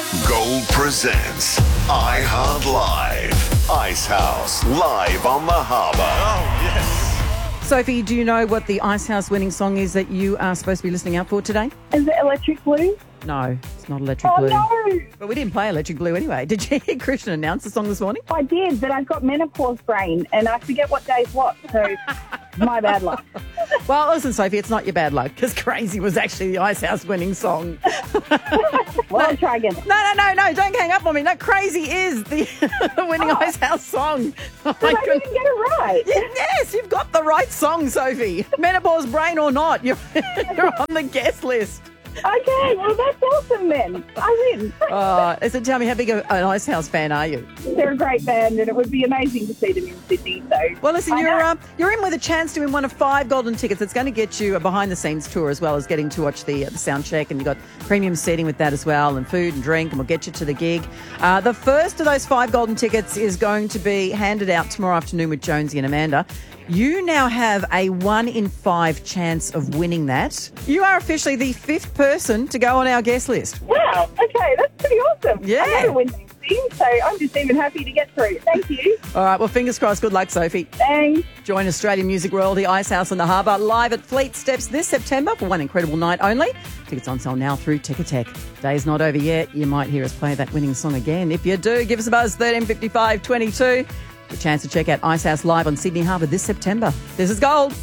Gold presents iHeart Live. Ice House live on the harbour. Oh, yes. Sophie, do you know what the Ice House winning song is that you are supposed to be listening out for today? Is it Electric Blue? No, it's not Electric Oh, Blue. no. But we didn't play Electric Blue anyway. Did you hear Christian announce the song this morning? I did, but I've got menopause brain and I forget what day's what, so my bad luck. Well, listen, Sophie, it's not your bad luck because Crazy was actually the Ice House winning song. Well, I'll try again. No, don't hang up on me. No, Crazy is the winning Ice House song. Oh, But I didn't get it right. Yes, you've got the right song, Sophie. Menopause brain or not, you're on the guest list. Okay, well, that's awesome then. I win. So tell me, how big an Ice House fan are you? They're a great band and it would be amazing to see them in Sydney. So, Well, listen, I know. you're in with a chance to win one of 5 golden tickets. That's going to get you a behind-the-scenes tour as well as getting to watch the sound check, and you've got premium seating with that as well, and food and drink, and we'll get you to the gig. The first of those 5 golden tickets is going to be handed out tomorrow afternoon with Jonesy and Amanda. You now have a 1 in 5 chance of winning that. You are officially the 5th person to go on our guest list. Wow, okay, that's pretty awesome. Yeah. I never win these things, so I'm just even happy to get through. Thank you. All right, well, fingers crossed. Good luck, Sophie. Thanks. Join Australian music royalty Ice House on the Harbour live at Fleet Steps this September for one incredible night only. Tickets on sale now through Ticketek. Day's not over yet. You might hear us play that winning song again. If you do, give us a buzz, 1355 22. A chance to check out Ice House live on Sydney Harbour this September. This is Gold.